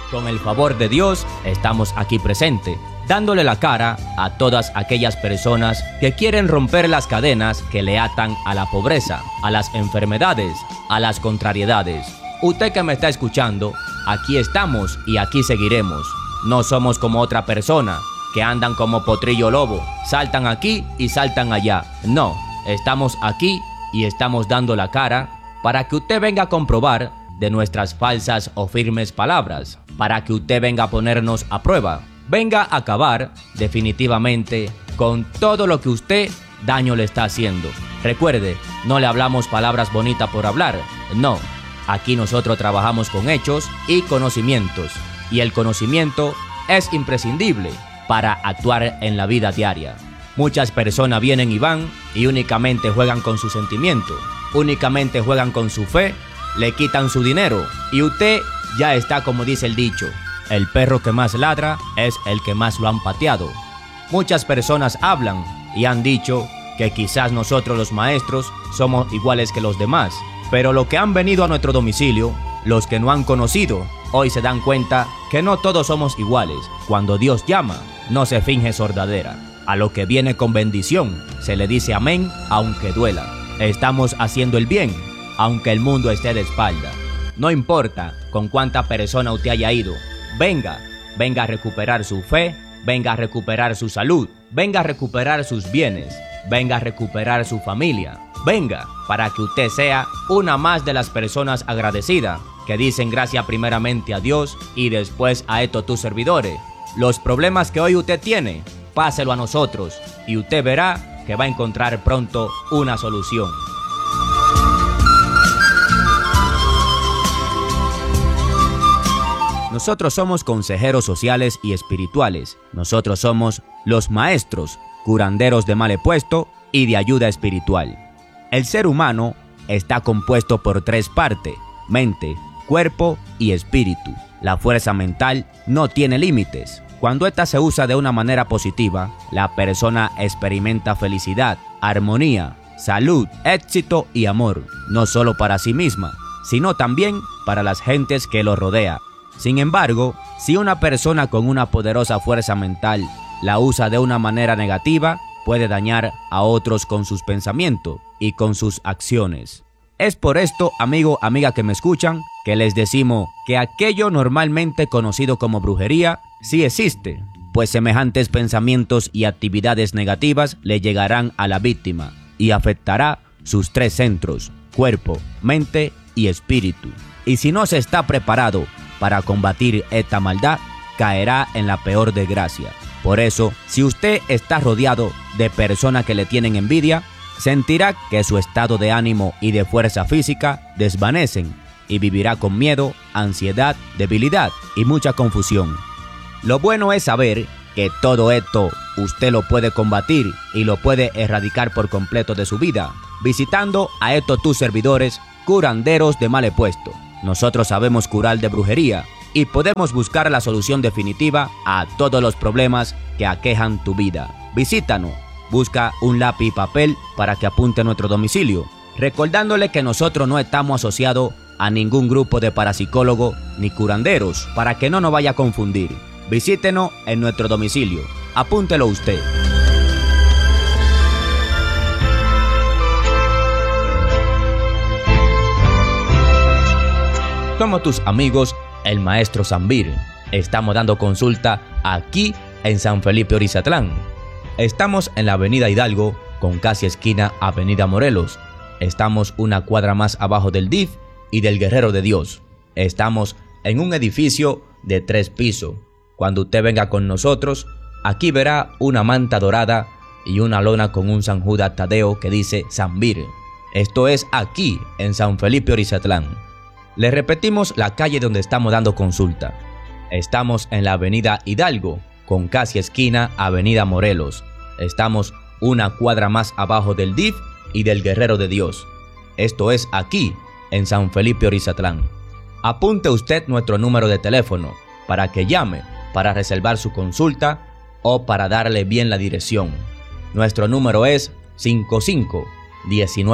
Con el favor de Dios, estamos aquí presentes, dándole la cara a todas aquellas personas que quieren romper las cadenas que le atan a la pobreza, a las enfermedades, a las contrariedades. Usted que me está escuchando, aquí estamos y aquí seguiremos. No somos como otra persona que andan como potrillo lobo, saltan aquí y saltan allá. No, estamos aquí y estamos dando la cara para que usted venga a comprobar de nuestras falsas o firmes palabras, para que usted venga a ponernos a prueba, venga a acabar definitivamente con todo lo que usted daño le está haciendo. Recuerde, no le hablamos palabras bonitas por hablar, no. Aquí nosotros trabajamos con hechos y conocimientos, y el conocimiento es imprescindible para actuar en la vida diaria. Muchas personas vienen y van y únicamente juegan con su sentimiento, únicamente juegan con su fe, le quitan su dinero y usted ya está, como dice el dicho, el perro que más ladra es el que más lo han pateado. Muchas personas hablan y han dicho que quizás nosotros los maestros somos iguales que los demás, pero los que han venido a nuestro domicilio, los que no han conocido, hoy se dan cuenta que no todos somos iguales. Cuando Dios llama, no se finge sordadera. A lo que viene con bendición, se le dice amén, aunque duela. Estamos haciendo el bien, aunque el mundo esté de espalda. No importa con cuánta persona usted haya ido, venga a recuperar su fe, venga a recuperar su salud, venga a recuperar sus bienes, venga a recuperar su familia, venga para que usted sea una más de las personas agradecidas que dicen gracias primeramente a Dios y después a estos tus servidores. Los problemas que hoy usted tiene, páselo a nosotros y usted verá que va a encontrar pronto una solución. Nosotros somos consejeros sociales y espirituales. Nosotros somos los maestros, curanderos de mal puesto y de ayuda espiritual. El ser humano está compuesto por tres partes: mente, cuerpo y espíritu. La fuerza mental no tiene límites. Cuando esta se usa de una manera positiva, la persona experimenta felicidad, armonía, salud, éxito y amor, no solo para sí misma, sino también para las gentes que lo rodean. Sin embargo, si una persona con una poderosa fuerza mental la usa de una manera negativa, puede dañar a otros con sus pensamientos y con sus acciones. Es por esto, amigo, amiga que me escuchan, que les decimos que aquello normalmente conocido como brujería sí existe, pues semejantes pensamientos y actividades negativas le llegarán a la víctima y afectará sus tres centros: cuerpo, mente y espíritu. Y si no se está preparado para combatir esta maldad, caerá en la peor desgracia. Por eso, si usted está rodeado de personas que le tienen envidia, sentirá que su estado de ánimo y de fuerza física desvanecen y vivirá con miedo, ansiedad, debilidad y mucha confusión. Lo bueno es saber que todo esto usted lo puede combatir y lo puede erradicar por completo de su vida, visitando a estos tus servidores, curanderos de mal puesto. Nosotros sabemos curar de brujería y podemos buscar la solución definitiva a todos los problemas que aquejan tu vida. Visítanos, busca un lápiz y papel para que apunte nuestro domicilio, recordándole que nosotros no estamos asociados a ningún grupo de parapsicólogos ni curanderos, para que no nos vaya a confundir. Visítenos en nuestro domicilio, apúntelo usted. Como tus amigos, el maestro Zambir. Estamos dando consulta aquí en San Felipe Orizatlán. Estamos en la avenida Hidalgo, con casi esquina avenida Morelos. Estamos una cuadra más abajo del DIF y del Guerrero de Dios. Estamos en un edificio de 3 pisos. Cuando usted venga con nosotros, aquí verá una manta dorada y una lona con un San Judas Tadeo que dice Zambir. Esto es aquí en San Felipe Orizatlán. Le repetimos la calle donde estamos dando consulta. Estamos en la avenida Hidalgo, con casi esquina avenida Morelos. Estamos una cuadra más abajo del DIF y del Guerrero de Dios. Esto es aquí, en San Felipe Orizatlán. Apunte usted nuestro número de teléfono para que llame para reservar su consulta o para darle bien la dirección. Nuestro número es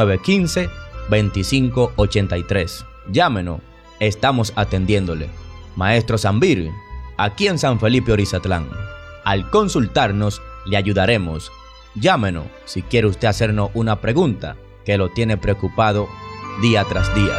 55-1915-2583. Llámenos, estamos atendiéndole. Maestro Zambir, aquí en San Felipe Orizatlán. Al consultarnos, le ayudaremos. Llámenos si quiere usted hacernos una pregunta que lo tiene preocupado día tras día.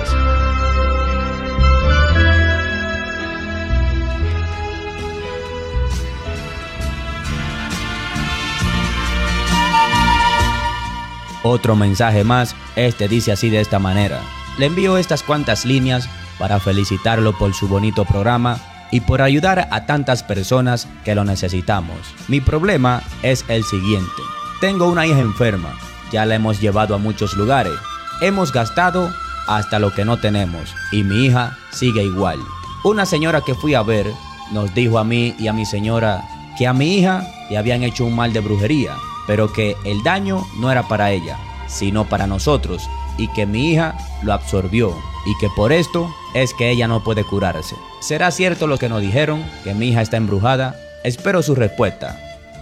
Otro mensaje más, dice así de esta manera. Le envío estas cuantas líneas para felicitarlo por su bonito programa y por ayudar a tantas personas que lo necesitamos. Mi problema es el siguiente. Tengo una hija enferma, ya la hemos llevado a muchos lugares. Hemos gastado hasta lo que no tenemos y mi hija sigue igual. Una señora que fui a ver nos dijo a mí y a mi señora que a mi hija le habían hecho un mal de brujería, pero que el daño no era para ella, sino para nosotros, y que mi hija lo absorbió, y que por esto es que ella no puede curarse. ¿Será cierto lo que nos dijeron, que mi hija está embrujada? Espero su respuesta.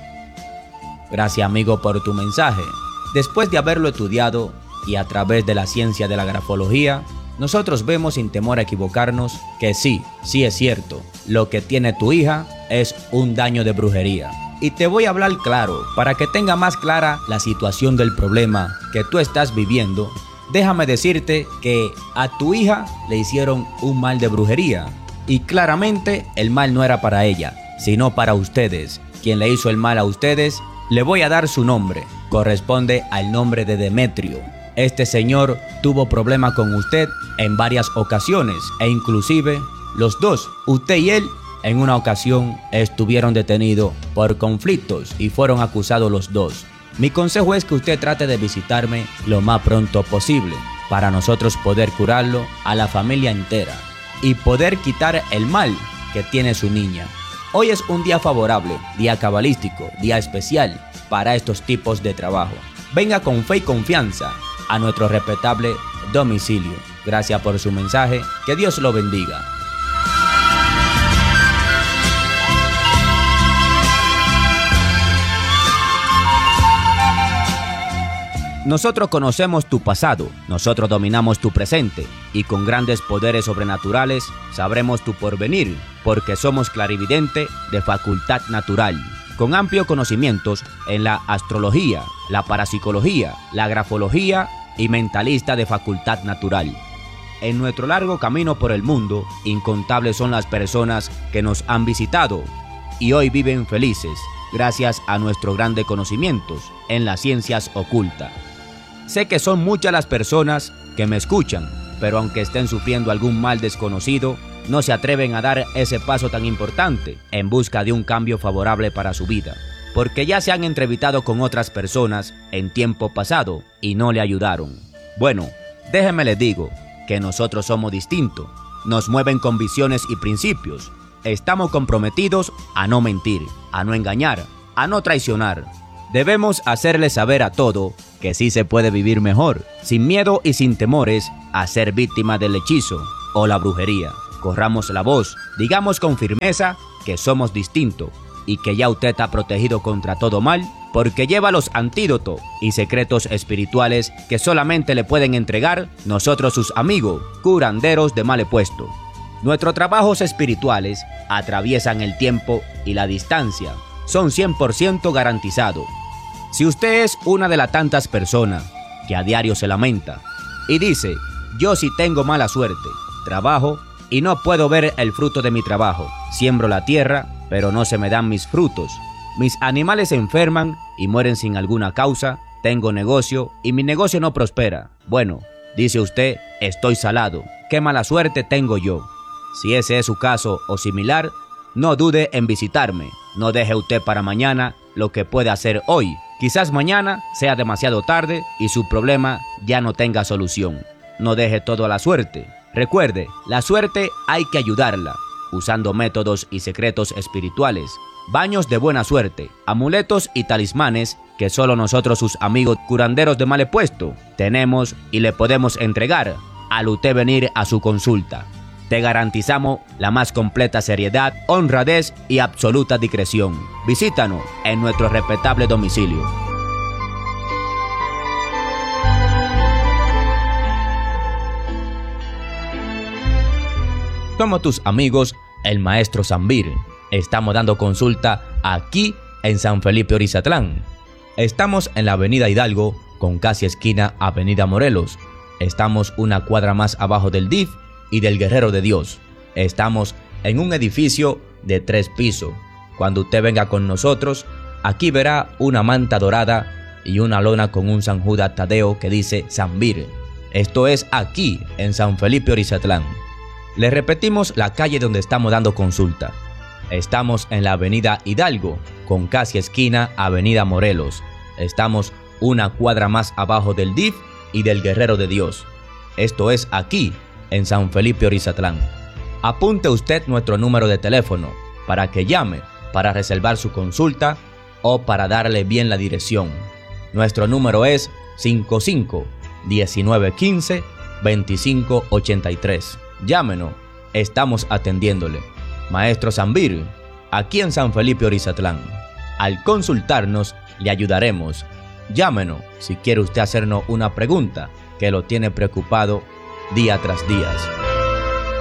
Gracias, amigo, por tu mensaje. Después de haberlo estudiado y a través de la ciencia de la grafología, nosotros vemos sin temor a equivocarnos que sí es cierto, lo que tiene tu hija es un daño de brujería. Y te voy a hablar claro, para que tenga más clara la situación del problema que tú estás viviendo. Déjame decirte que a tu hija le hicieron un mal de brujería. Y claramente el mal no era para ella, sino para ustedes. Quien le hizo el mal a ustedes, le voy a dar su nombre. Corresponde al nombre de Demetrio. Este señor tuvo problema con usted en varias ocasiones. E inclusive los dos, usted y él, en una ocasión estuvieron detenidos por conflictos y fueron acusados los dos. Mi consejo es que usted trate de visitarme lo más pronto posible para nosotros poder curarlo a la familia entera y poder quitar el mal que tiene su niña. Hoy es un día favorable, día cabalístico, día especial para estos tipos de trabajo. Venga con fe y confianza a nuestro respetable domicilio. Gracias por su mensaje, que Dios lo bendiga. Nosotros conocemos tu pasado, nosotros dominamos tu presente y con grandes poderes sobrenaturales sabremos tu porvenir, porque somos clarividente de facultad natural, con amplios conocimientos en la astrología, la parapsicología, la grafología y mentalista de facultad natural. En nuestro largo camino por el mundo, incontables son las personas que nos han visitado y hoy viven felices gracias a nuestros grandes conocimientos en las ciencias ocultas. Sé que son muchas las personas que me escuchan, pero aunque estén sufriendo algún mal desconocido, no se atreven a dar ese paso tan importante en busca de un cambio favorable para su vida, porque ya se han entrevistado con otras personas en tiempo pasado y no le ayudaron. Bueno, déjenme les digo que nosotros somos distintos, nos mueven con visiones y principios, estamos comprometidos a no mentir, a no engañar, a no traicionar. Debemos hacerle saber a todo que sí se puede vivir mejor, sin miedo y sin temores a ser víctima del hechizo o la brujería. Corramos la voz, digamos con firmeza que somos distintos y que ya usted está protegido contra todo mal, porque lleva los antídotos y secretos espirituales que solamente le pueden entregar nosotros sus amigos, curanderos de mal puesto. Nuestros trabajos espirituales atraviesan el tiempo y la distancia, son 100% garantizados. Si usted es una de las tantas personas que a diario se lamenta y dice, yo sí tengo mala suerte, trabajo y no puedo ver el fruto de mi trabajo, siembro la tierra, pero no se me dan mis frutos, mis animales se enferman y mueren sin alguna causa, tengo negocio y mi negocio no prospera. Bueno, dice usted, estoy salado, qué mala suerte tengo yo. Si ese es su caso o similar, no dude en visitarme, no deje usted para mañana lo que puede hacer hoy. Quizás mañana sea demasiado tarde y su problema ya no tenga solución. No deje todo a la suerte. Recuerde, la suerte hay que ayudarla, usando métodos y secretos espirituales, baños de buena suerte, amuletos y talismanes que solo nosotros, sus amigos curanderos de mal puesto, tenemos y le podemos entregar al usted venir a su consulta. Te garantizamos la más completa seriedad, honradez y absoluta discreción. Visítanos en nuestro respetable domicilio. Somos tus amigos el maestro Zambir. Estamos dando consulta aquí en San Felipe Orizatlán. Estamos en la avenida Hidalgo con casi esquina avenida Morelos. Estamos una cuadra más abajo del DIF y del Guerrero de Dios. Estamos en un edificio de 3 pisos. Cuando usted venga con nosotros, aquí verá una manta dorada y una lona con un San Judas Tadeo que dice Zambir. Esto es aquí en San Felipe Orizatlán. Le repetimos la calle donde estamos dando consulta. Estamos en la avenida Hidalgo con casi esquina avenida Morelos. Estamos una cuadra más abajo del DIF y del Guerrero de Dios. Esto es aquí en San Felipe Orizatlán. Apunte usted nuestro número de teléfono para que llame para reservar su consulta o para darle bien la dirección. Nuestro número es 55-1915-2583. Llámenos, estamos atendiéndole. Maestro Zambir, aquí en San Felipe Orizatlán. Al consultarnos, le ayudaremos. Llámenos si quiere usted hacernos una pregunta que lo tiene preocupado día tras día.